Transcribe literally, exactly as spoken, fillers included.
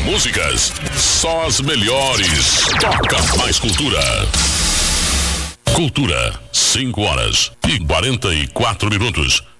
músicas, só as melhores. Toca mais cultura. Cultura, cinco horas e quarenta e quatro minutos.